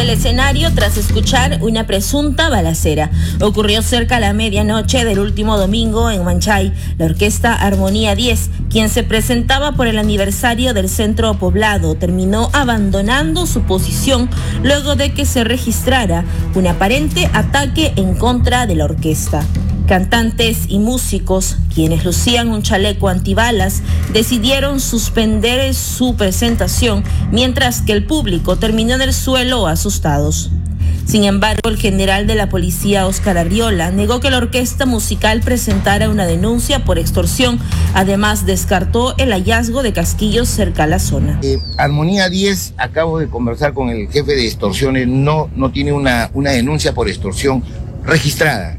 el escenario tras escuchar una presunta balacera. Ocurrió cerca a la medianoche del último domingo en Huanchay. La orquesta Armonía 10, quien se presentaba por el aniversario del centro poblado, terminó abandonando su posición luego de que se registrara un aparente ataque en contra de la orquesta. Cantantes y músicos, quienes lucían un chaleco antibalas, decidieron suspender su presentación, mientras que el público terminó en el suelo asustados. Sin embargo, el general de la policía, Óscar Arriola, negó que la orquesta musical presentara una denuncia por extorsión. Además, descartó el hallazgo de casquillos cerca a la zona. Armonía 10, acabo de conversar con el jefe de extorsiones, no tiene una denuncia por extorsión registrada.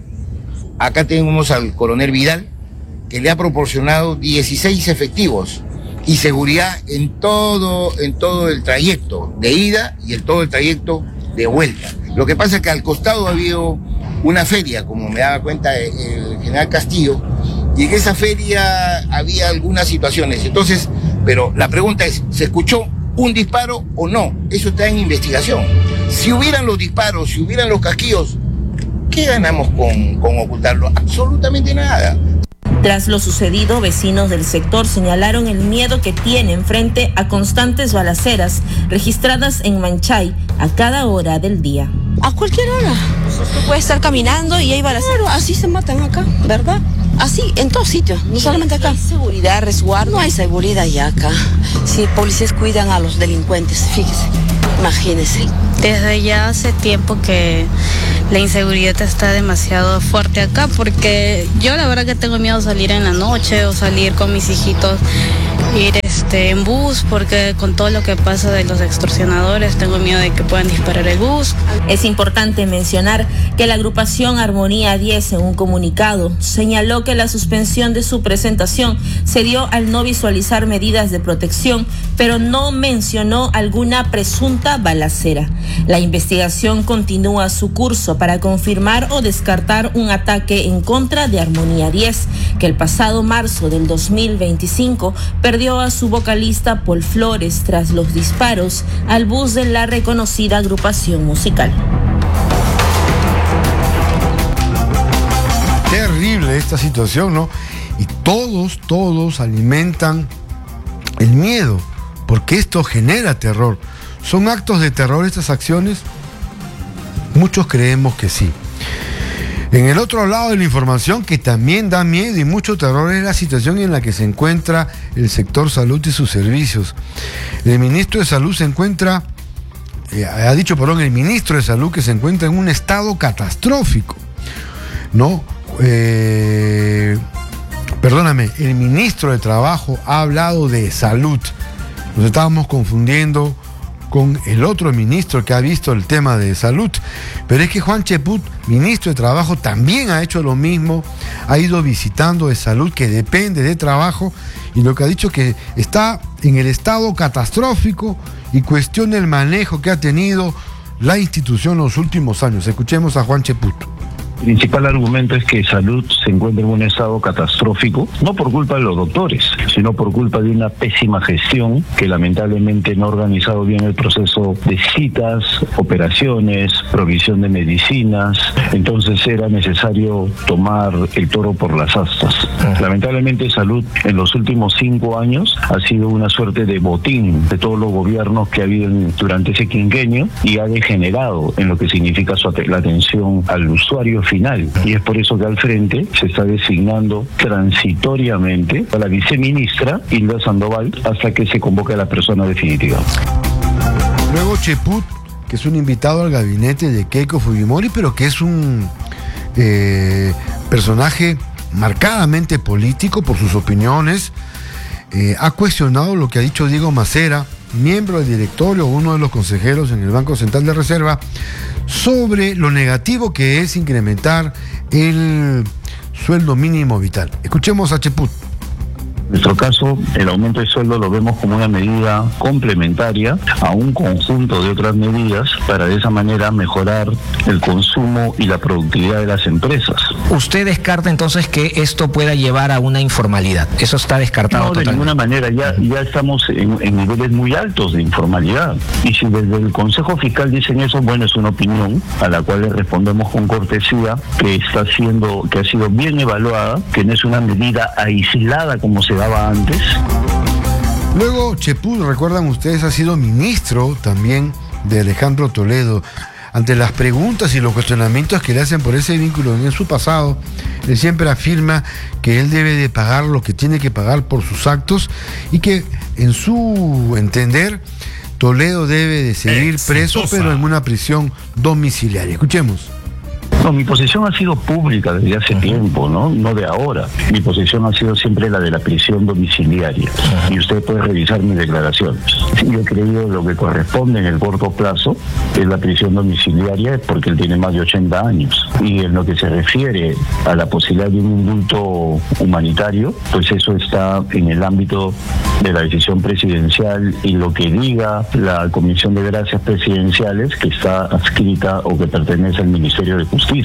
Acá tenemos al coronel Vidal, que le ha proporcionado 16 efectivos y seguridad en todo el trayecto de ida y en todo el trayecto de vuelta. Lo que pasa es que al costado había una feria, como me daba cuenta el general Castillo, y en esa feria había algunas situaciones. Entonces, pero la pregunta es, ¿se escuchó un disparo o no? Eso está en investigación. Si hubieran los disparos, si hubieran los casquillos, ¿qué ganamos con ocultarlo? Absolutamente nada. Tras lo sucedido, vecinos del sector señalaron el miedo que tienen frente a constantes balaceras registradas en Huanchay a cada hora del día. A cualquier hora. Tú puedes estar caminando y hay balaceras. Claro, así se matan acá, ¿verdad? Así, en todos sitios, no solamente acá. ¿Hay seguridad, resguardo? No hay seguridad ya acá. Sí, policías cuidan a los delincuentes, fíjese. Imagínese. Desde ya hace tiempo que la inseguridad está demasiado fuerte acá, porque yo la verdad que tengo miedo de salir en la noche o salir con mis hijitos, ir en bus, porque con todo lo que pasa de los extorsionadores tengo miedo de que puedan disparar el bus. Es importante mencionar que la agrupación Armonía 10 en un comunicado señaló que la suspensión de su presentación se dio al no visualizar medidas de protección, pero no mencionó alguna presunta balacera. La investigación continúa su curso para confirmar o descartar un ataque en contra de Armonía 10, que el pasado marzo del 2025 perdió a su vocalista Paul Flores tras los disparos al bus de la reconocida agrupación musical. Terrible esta situación, ¿no? Y todos alimentan el miedo, porque esto genera terror. ¿Son actos de terror estas acciones? Muchos creemos que sí. En el otro lado de la información, que también da miedo y mucho terror, es la situación en la que se encuentra el sector salud y sus servicios. El ministro de Salud el ministro de Salud que se encuentra en un estado catastrófico, ¿no? El ministro de Trabajo ha hablado de salud. Nos estábamos confundiendo con el otro ministro que ha visto el tema de salud, pero es que Juan Cheput, ministro de Trabajo, también ha hecho lo mismo, ha ido visitando de salud, que depende de trabajo, y lo que ha dicho que está en el estado catastrófico y cuestiona el manejo que ha tenido la institución en los últimos años. Escuchemos a Juan Cheput. El principal argumento es que salud se encuentra en un estado catastrófico, no por culpa de los doctores, sino por culpa de una pésima gestión que lamentablemente no ha organizado bien el proceso de citas, operaciones, provisión de medicinas. Entonces era necesario tomar el toro por las astas. Lamentablemente salud en los últimos 5 años ha sido una suerte de botín de todos los gobiernos que ha habido durante ese quinquenio, y ha degenerado en lo que significa la atención al usuario final, y es por eso que al frente se está designando transitoriamente a la viceministra Hilda Sandoval hasta que se convoque a la persona definitiva. Luego Cheput, que es un invitado al gabinete de Keiko Fujimori, pero que es un personaje marcadamente político por sus opiniones, ha cuestionado lo que ha dicho Diego Macera, miembro del directorio, uno de los consejeros en el Banco Central de Reserva, sobre lo negativo que es incrementar el sueldo mínimo vital. Escuchemos a Cheput. En nuestro caso, el aumento de sueldo lo vemos como una medida complementaria a un conjunto de otras medidas para de esa manera mejorar el consumo y la productividad de las empresas. ¿Usted descarta entonces que esto pueda llevar a una informalidad? Eso está descartado. No, de ninguna manera, ya estamos en niveles muy altos de informalidad. Y si desde el Consejo Fiscal dicen eso, bueno, es una opinión a la cual le respondemos con cortesía, que ha sido bien evaluada, que no es una medida aislada como se daba antes. Luego, Cheput, recuerdan ustedes, ha sido ministro también de Alejandro Toledo. Ante las preguntas y los cuestionamientos que le hacen por ese vínculo en su pasado, él siempre afirma que él debe de pagar lo que tiene que pagar por sus actos y que, en su entender, Toledo debe de seguir preso, pero en una prisión domiciliaria. Escuchemos. No, mi posición ha sido pública desde hace tiempo, ¿no? De ahora. Mi posición ha sido siempre la de la prisión domiciliaria. Y usted puede revisar mis declaraciones. Yo he creído lo que corresponde en el corto plazo es la prisión domiciliaria, porque él tiene más de 80 años. Y en lo que se refiere a la posibilidad de un indulto humanitario, pues eso está en el ámbito de la decisión presidencial y lo que diga la Comisión de Gracias Presidenciales, que está adscrita o que pertenece al Ministerio de Justicia.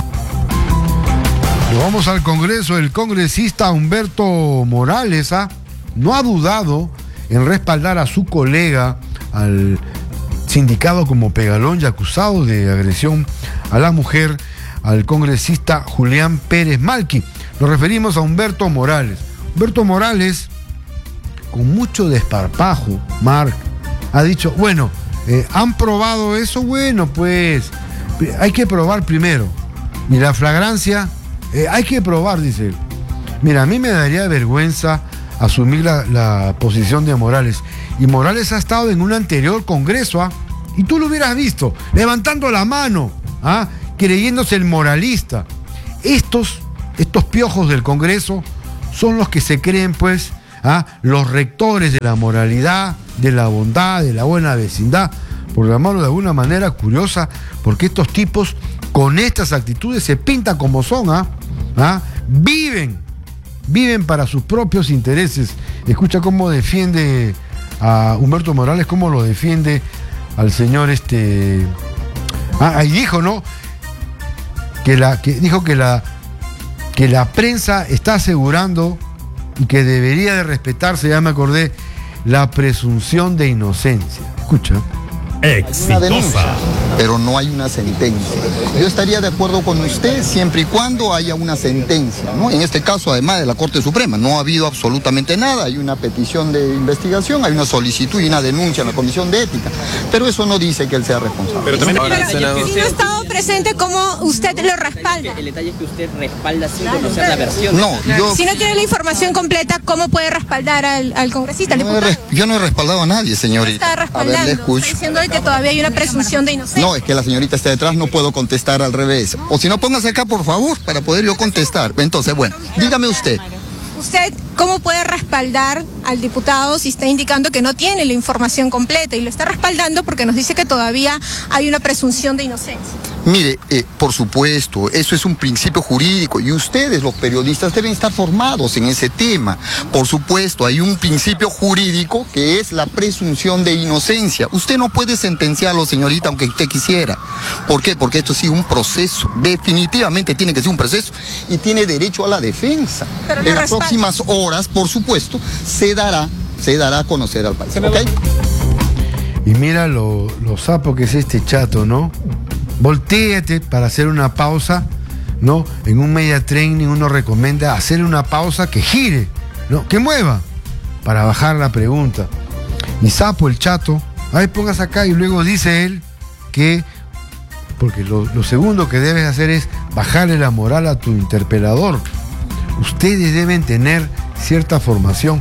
Vamos al Congreso. El congresista Humberto Morales no ha dudado en respaldar a su colega, al sindicado como Pegalón y acusado de agresión a la mujer, al congresista Julián Pérez Malqui. Nos referimos a Humberto Morales. Humberto Morales, con mucho desparpajo, Marc, ha dicho, bueno, ¿han probado eso? Bueno, pues hay que probar primero. Y la flagrancia, hay que probar, dice él. Mira, a mí me daría vergüenza asumir la posición de Morales. Y Morales ha estado en un anterior congreso, y tú lo hubieras visto, levantando la mano, creyéndose el moralista. Estos piojos del Congreso son los que se creen, pues, los rectores de la moralidad, de la bondad, de la buena vecindad, por llamarlo de alguna manera curiosa, porque estos tipos con estas actitudes se pintan como son, viven para sus propios intereses. Escucha cómo defiende a Humberto Morales, cómo lo defiende al señor ahí dijo, ¿no? Dijo que la prensa está asegurando y que debería de respetarse, ya me acordé, la presunción de inocencia. Escucha. Una denuncia, pero no hay una sentencia. Yo estaría de acuerdo con usted siempre y cuando haya una sentencia, ¿no? En este caso, además de la Corte Suprema, no ha habido absolutamente nada. Hay una petición de investigación, hay una solicitud y una denuncia en la Comisión de Ética, pero eso no dice que él sea responsable. Pero si no ha estado presente, ¿cómo usted lo respalda? El detalle es que usted respalda sin conocer la versión. No, si no tiene la información completa, ¿cómo puede respaldar al congresista, al diputado? Yo no he respaldado a nadie, señorita. Está respaldando, a ver, le escucho. está diciendo que todavía hay una presunción de inocencia. No, es que la señorita está detrás, no puedo contestar al revés. O si no, póngase acá, por favor, para poder yo contestar. Entonces, bueno, dígame usted. ¿Usted cómo puede respaldar al diputado si está indicando que no tiene la información completa y lo está respaldando porque nos dice que todavía hay una presunción de inocencia? Mire, por supuesto, eso es un principio jurídico y ustedes, los periodistas, deben estar formados en ese tema. Por supuesto, hay un principio jurídico que es la presunción de inocencia. Usted no puede sentenciarlo, señorita, aunque usted quisiera. ¿Por qué? Porque esto sí es un proceso. Definitivamente tiene que ser un proceso y tiene derecho a la defensa. En las próximas horas, por supuesto, se dará a conocer al país. ¿Okay? Y mira lo sapo que es este chato, ¿no? Voltéate para hacer una pausa, ¿no? En un media training uno recomienda hacer una pausa que gire, ¿no? Que mueva, para bajar la pregunta. Y sapo el chato, ahí pongas acá y luego dice él que, porque lo segundo que debes hacer es bajarle la moral a tu interpelador. Ustedes deben tener cierta formación.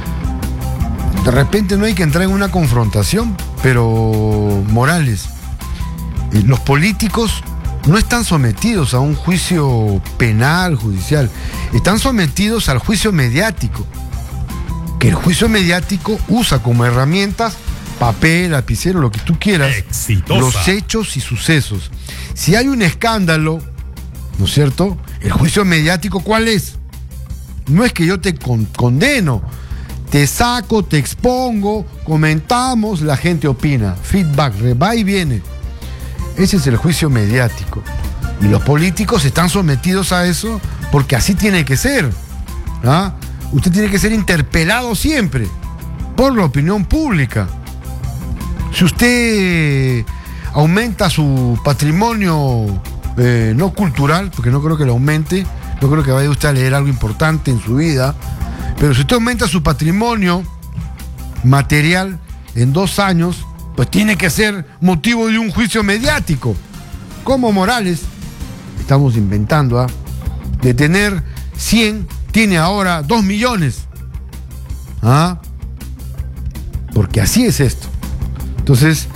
De repente no hay que entrar en una confrontación, pero Morales, los políticos no están sometidos a un juicio penal, judicial, están sometidos al juicio mediático, que el juicio mediático usa como herramientas papel, lapicero, lo que tú quieras, los hechos y sucesos. Si hay un escándalo, ¿no es cierto? El juicio mediático, ¿cuál es? no es que yo te condeno, te saco, te expongo, comentamos, la gente opina, feedback, va y viene. Ese es el juicio mediático. Y los políticos están sometidos a eso porque así tiene que ser. ¿Ah? Usted tiene que ser interpelado siempre por la opinión pública. Si usted aumenta su patrimonio no cultural, porque no creo que lo aumente, no creo que vaya usted a leer algo importante en su vida, pero si usted aumenta su patrimonio material en 2 años, pues tiene que ser motivo de un juicio mediático. Como Morales, estamos inventando, de tener 100, tiene ahora 2 millones. ¿Ah? Porque así es esto. Entonces,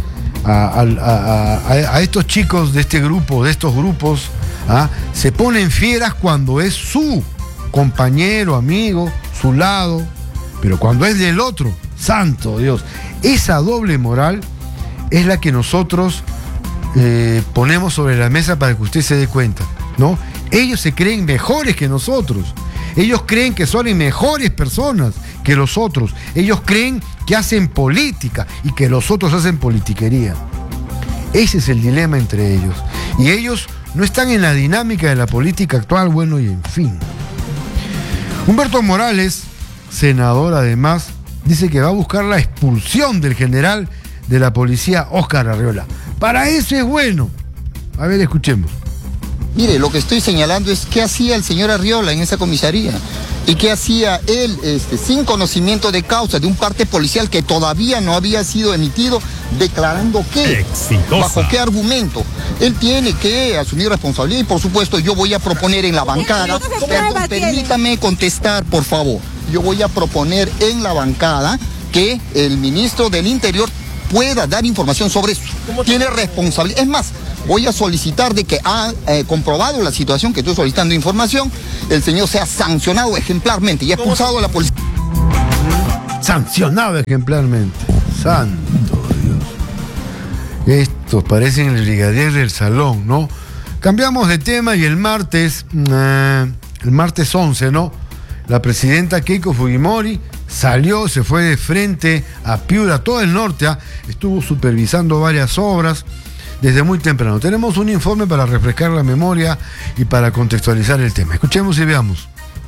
a estos chicos de este grupo, de estos grupos, se ponen fieras cuando es su compañero, amigo, su lado, pero cuando es del otro, santo Dios, esa doble moral es la que nosotros ponemos sobre la mesa para que usted se dé cuenta, ¿no? Ellos se creen mejores que nosotros, ellos creen que son mejores personas que los otros, ellos creen que hacen política y que los otros hacen politiquería. Ese es el dilema entre ellos, y ellos no están en la dinámica de la política actual, bueno, y en fin. Humberto Morales, senador además, dice que va a buscar la expulsión del general de la policía, Óscar Arriola. Para eso es bueno. A ver, escuchemos. Mire, lo que estoy señalando es qué hacía el señor Arriola en esa comisaría y qué hacía él sin conocimiento de causa de un parte policial que todavía no había sido emitido, declarando qué, bajo qué argumento. Él tiene que asumir responsabilidad y por supuesto yo voy a proponer en la bancada, perdón, permítame contestar por favor, yo voy a proponer en la bancada que el ministro del Interior pueda dar información sobre eso. Tiene responsabilidad. Es más, voy a solicitar de que ha comprobado la situación que estoy solicitando información, el señor sea sancionado ejemplarmente y expulsado de la policía. Sancionado ejemplarmente. Santo Dios. Estos parecen el brigadier del salón, ¿no? Cambiamos de tema y el martes 11, ¿no? La presidenta Keiko Fujimori salió, se fue de frente a Piura, todo el norte, estuvo supervisando varias obras desde muy temprano. Tenemos un informe para refrescar la memoria y para contextualizar el tema. Escuchemos y veamos.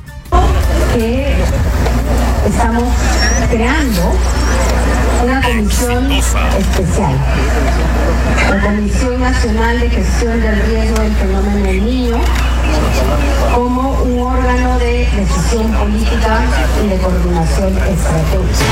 Estamos creando una comisión especial, la Comisión Nacional de Gestión del Riesgo del Fenómeno del Niño, como un órgano de decisión política y de coordinación estratégica.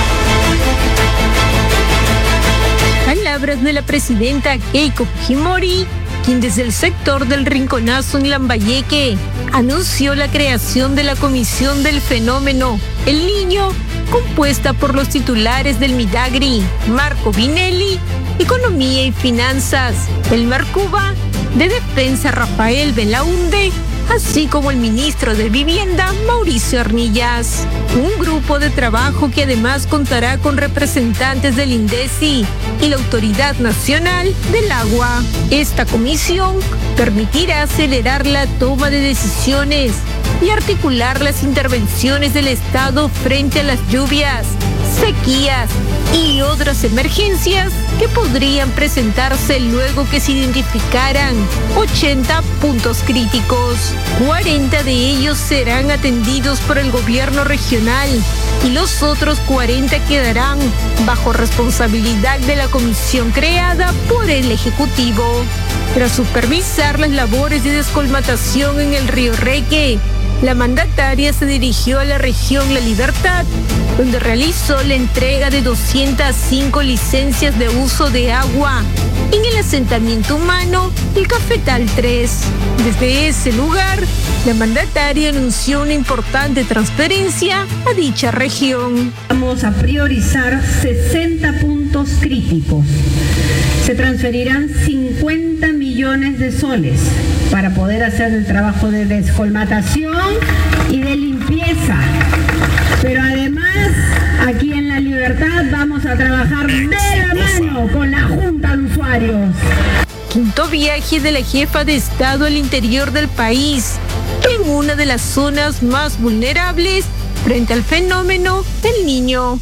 Palabras de la presidenta Keiko Fujimori, quien desde el sector del Rinconazo en Lambayeque anunció la creación de la Comisión del Fenómeno El Niño, compuesta por los titulares del Midagri, Marco Vinelli, Economía y Finanzas, el Marcuba, de Defensa, Rafael Belaunde, así como el ministro de Vivienda, Mauricio Arnillas. Un grupo de trabajo que además contará con representantes del INDECI y la Autoridad Nacional del Agua. Esta comisión permitirá acelerar la toma de decisiones y articular las intervenciones del Estado frente a las lluvias, sequías y otras emergencias que podrían presentarse luego que se identificaran 80 puntos críticos. 40 de ellos serán atendidos por el gobierno regional y los otros 40 quedarán bajo responsabilidad de la comisión creada por el Ejecutivo. Tras supervisar las labores de descolmatación en el río Reque, la mandataria se dirigió a la región La Libertad, donde realizó la entrega de 205 licencias de uso de agua en el asentamiento humano El Cafetal 3. Desde ese lugar, la mandataria anunció una importante transferencia a dicha región. Vamos a priorizar 60 puntos críticos. Se transferirán 50 millones de soles para poder hacer el trabajo de descolmatación y de limpieza. Pero además, aquí en La Libertad vamos a trabajar de la mano con la Junta de Usuarios. quinto viaje de la jefa de Estado al interior del país, en una de las zonas más vulnerables frente al fenómeno del Niño.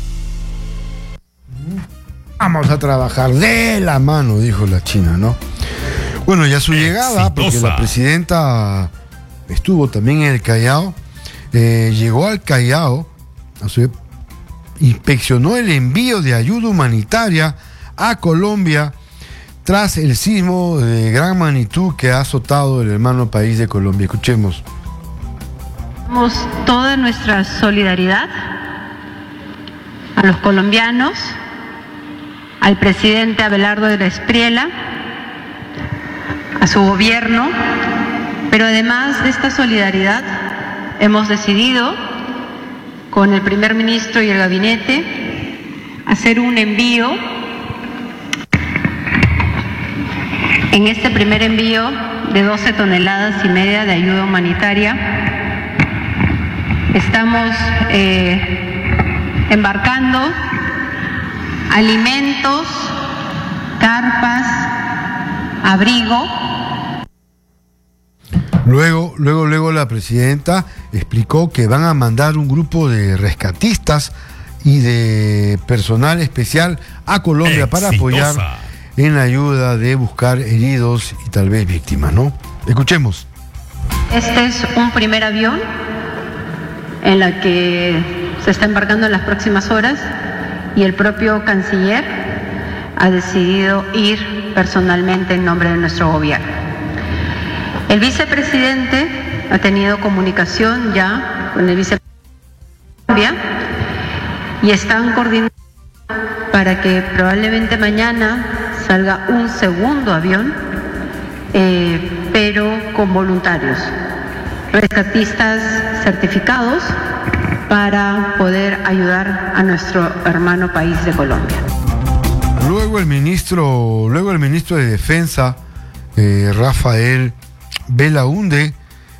Vamos a trabajar de la mano, dijo la China, ¿no? Bueno, ya su llegada, porque la presidenta estuvo también en el Callao, llegó al Callao, inspeccionó el envío de ayuda humanitaria a Colombia tras el sismo de gran magnitud que ha azotado el hermano país de Colombia. Escuchemos. Damos toda nuestra solidaridad a los colombianos, al presidente Abelardo de la Espriella, a su gobierno, pero además de esta solidaridad hemos decidido con el primer ministro y el gabinete hacer un envío. En este primer envío de 12,5 toneladas de ayuda humanitaria estamos embarcando alimentos, carpas, abrigo. Luego la presidenta explicó que van a mandar un grupo de rescatistas y de personal especial a Colombia para apoyar en la ayuda de buscar heridos y tal vez víctimas, ¿no? Escuchemos. Este es un primer avión en la que se está embarcando en las próximas horas y el propio canciller ha decidido ir personalmente en nombre de nuestro gobierno. El vicepresidente ha tenido comunicación ya con el vicepresidente y están coordinando para que probablemente mañana salga un segundo avión, pero con voluntarios, rescatistas certificados para poder ayudar a nuestro hermano país de Colombia. Luego el ministro de Defensa, Rafael Belaunde,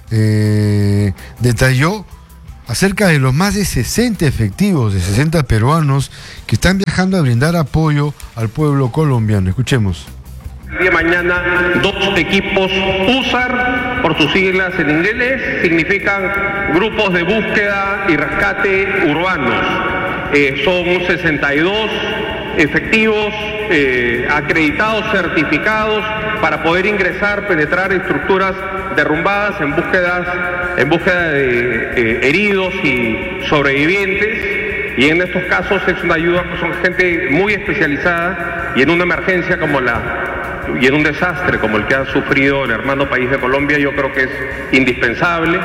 detalló acerca de los más de 60 efectivos, de 60 peruanos que están viajando a brindar apoyo al pueblo colombiano. Escuchemos. El día de mañana, 2 equipos USAR, por sus siglas en inglés, significan grupos de búsqueda y rescate urbanos. Son 62 efectivos acreditados, certificados, para poder ingresar, penetrar estructuras derrumbadas en búsqueda de heridos y sobrevivientes. Y en estos casos es una ayuda, son gente muy especializada, y en una emergencia y en un desastre como el que ha sufrido el hermano país de Colombia, yo creo que es indispensable.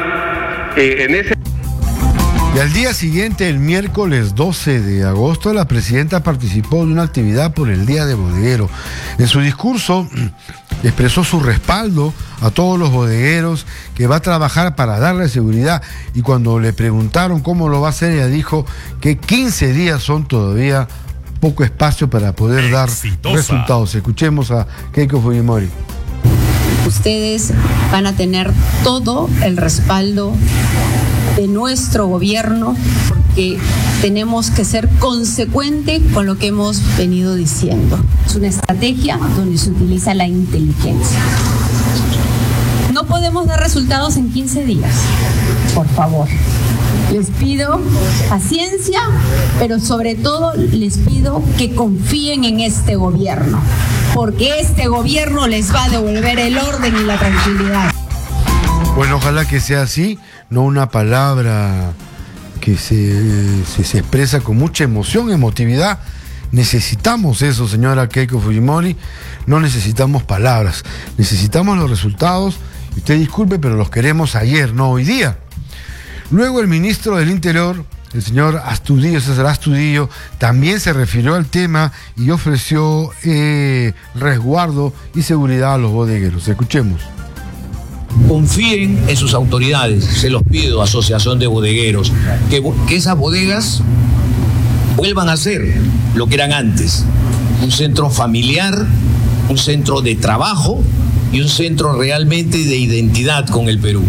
Y al día siguiente, el miércoles 12 de agosto, la presidenta participó de una actividad por el Día de Bodeguero. En su discurso expresó su respaldo a todos los bodegueros, que va a trabajar para darle seguridad, y cuando le preguntaron cómo lo va a hacer, ella dijo que 15 días son todavía poco espacio para poder dar resultados. Escuchemos a Keiko Fujimori. Ustedes van a tener todo el respaldo de nuestro gobierno, porque tenemos que ser consecuentes con lo que hemos venido diciendo. Es una estrategia donde se utiliza la inteligencia. No podemos dar resultados en 15 días, por favor. Les pido paciencia, pero sobre todo les pido que confíen en este gobierno, porque este gobierno les va a devolver el orden y la tranquilidad. Bueno, ojalá que sea así, no una palabra que se expresa con mucha emoción, emotividad. Necesitamos eso, señora Keiko Fujimori, no necesitamos palabras, necesitamos los resultados. Y usted disculpe, pero los queremos ayer, no hoy día. Luego el ministro del Interior, el señor Astudillo, César Astudillo, también se refirió al tema y ofreció resguardo y seguridad a los bodegueros. Escuchemos. Confíen en sus autoridades, se los pido, Asociación de Bodegueros, que esas bodegas vuelvan a ser lo que eran antes, un centro familiar, un centro de trabajo y un centro realmente de identidad con el Perú.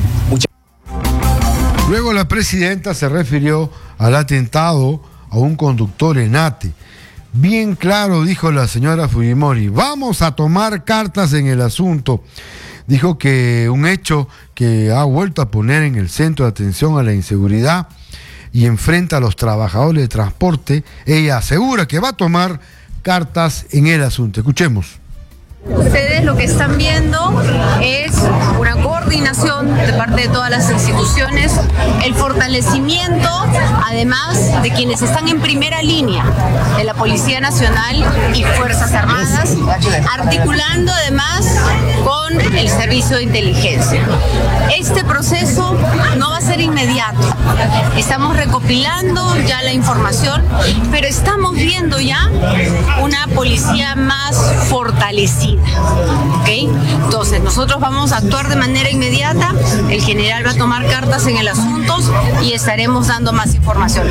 Luego la presidenta se refirió al atentado a un conductor en Ate. Bien claro, dijo la señora Fujimori, vamos a tomar cartas en el asunto. Dijo que un hecho que ha vuelto a poner en el centro de atención a la inseguridad y enfrenta a los trabajadores de transporte. Ella asegura que va a tomar cartas en el asunto. Escuchemos. Ustedes lo que están viendo es una coordinación de parte de todas las instituciones, el fortalecimiento además de quienes están en primera línea, de la Policía Nacional y Fuerzas Armadas, articulando además con el Servicio de Inteligencia. Este proceso no va a ser inmediato, estamos recopilando ya la información, pero estamos viendo ya una policía más fortalecida. ¿Okay? Entonces nosotros vamos a actuar de manera inmediata, el general va a tomar cartas en el asunto y estaremos dando más información.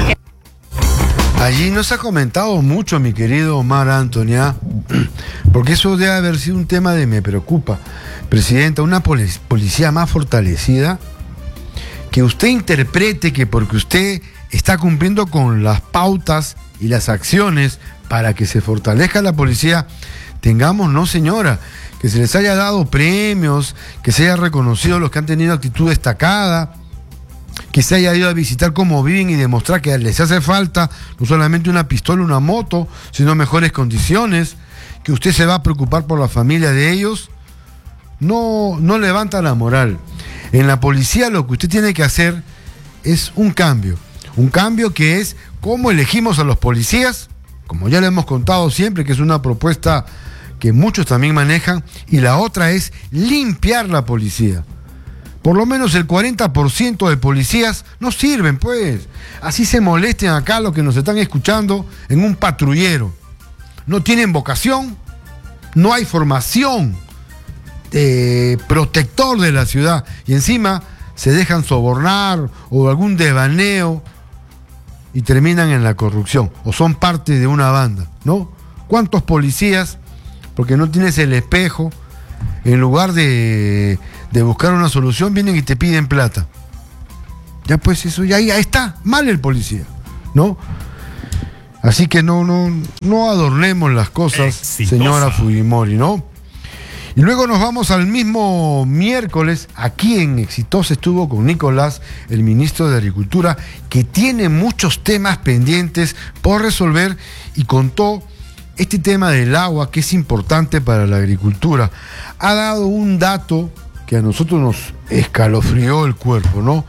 Allí no se ha comentado mucho, mi querido Omar Antonia, porque eso debe haber sido un tema de me preocupa. Presidenta, una policía más fortalecida, que usted interprete que porque usted está cumpliendo con las pautas y las acciones para que se fortalezca la policía, tengamos, no señora, que se les haya dado premios, que se haya reconocido los que han tenido actitud destacada, que se haya ido a visitar cómo viven y demostrar que les hace falta no solamente una pistola, una moto, sino mejores condiciones, que usted se va a preocupar por la familia de ellos, no levanta la moral. En la policía lo que usted tiene que hacer es un cambio que es cómo elegimos a los policías, como ya le hemos contado siempre, que es una propuesta que muchos también manejan, y la otra es limpiar la policía. Por lo menos el 40% de policías no sirven, pues. Así se molesten acá los que nos están escuchando en un patrullero. No tienen vocación, no hay formación de protector de la ciudad, y encima se dejan sobornar o algún devaneo y terminan en la corrupción, o son parte de una banda, ¿no? ¿Cuántos policías, porque no tienes el espejo, en lugar de buscar una solución, vienen y te piden plata? Ya pues eso, ya está, mal el policía, ¿no? Así que no adornemos las cosas, señora Fujimori, ¿no? Y luego nos vamos al mismo miércoles, aquí en Exitosa estuvo con Nicolás, el ministro de Agricultura, que tiene muchos temas pendientes por resolver, y contó este tema del agua, que es importante para la agricultura. Ha dado un dato que a nosotros nos escalofrió el cuerpo, ¿no?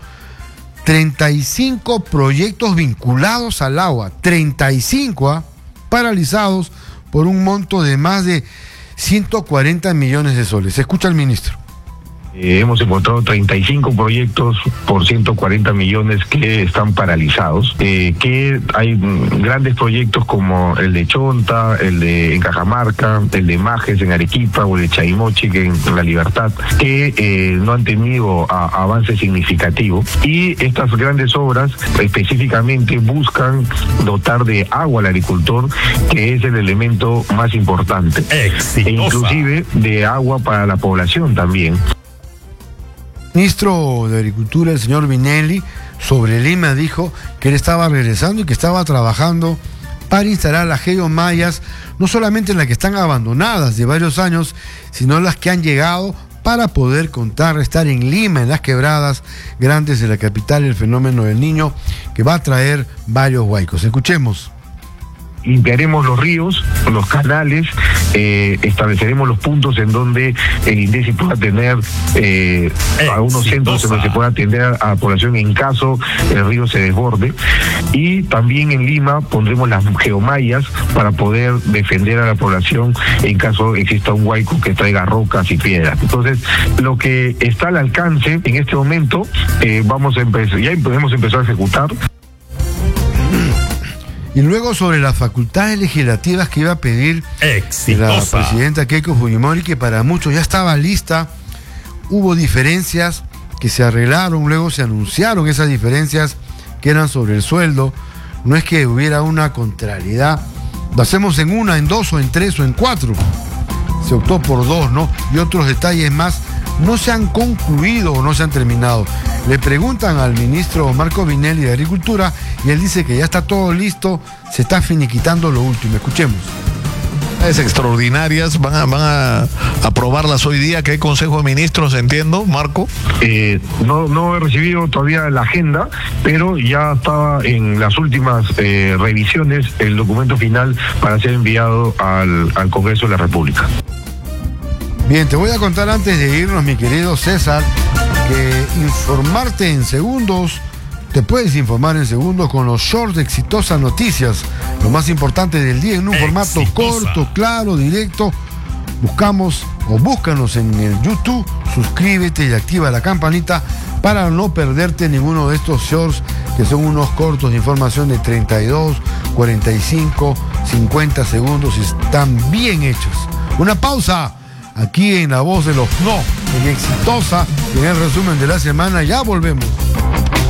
35 proyectos vinculados al agua, 35 paralizados por un monto de más de 140 millones de soles. Escucha al ministro. Hemos encontrado 35 proyectos por 140 millones que están paralizados, que hay grandes proyectos como el de Chonta, el de en Cajamarca, el de Majes en Arequipa o el de Chaimochi en La Libertad, que no han tenido avance significativo, y estas grandes obras específicamente buscan dotar de agua al agricultor, que es el elemento más importante, e inclusive de agua para la población también. El ministro de Agricultura, el señor Vinelli, sobre Lima dijo que él estaba regresando y que estaba trabajando para instalar las geomallas, no solamente las que están abandonadas de varios años, sino las que han llegado para poder contrarrestar en Lima, en las quebradas grandes de la capital, el fenómeno del Niño, que va a traer varios huaicos. Escuchemos. Limpiaremos los ríos, los canales, estableceremos los puntos en donde el INDECI pueda tener algunos centros en donde se pueda atender a la población en caso el río se desborde, y también en Lima pondremos las geomallas para poder defender a la población en caso exista un huaico que traiga rocas y piedras. Entonces, lo que está al alcance en este momento, vamos a empezar, ya podemos empezar a ejecutar. Y luego sobre las facultades legislativas que iba a pedir la presidenta Keiko Fujimori, que para muchos ya estaba lista, hubo diferencias que se arreglaron, luego se anunciaron esas diferencias que eran sobre el sueldo. No es que hubiera una contrariedad, lo hacemos en una, en dos o en tres o en cuatro. Se optó por dos, ¿no? Y otros detalles más no se han concluido o no se han terminado. Le preguntan al ministro Marco Vinelli de Agricultura y él dice que ya está todo listo, se está finiquitando lo último. Escuchemos. Extraordinarias, van a aprobarlas hoy día, que hay Consejo de Ministros, entiendo, Marco. No he recibido todavía la agenda, pero ya estaba en las últimas revisiones el documento final para ser enviado al Congreso de la República. Bien, te voy a contar antes de irnos, mi querido César, que informarte en segundos, te puedes informar en segundos con los shorts de Exitosas Noticias, lo más importante del día en un formato corto, claro, directo. Búscanos en el YouTube, suscríbete y activa la campanita para no perderte ninguno de estos shorts, que son unos cortos de información de 32, 45, 50 segundos y están bien hechos. Una pausa aquí en La Voz de los No, en Exitosa, en el resumen de la semana. Ya volvemos.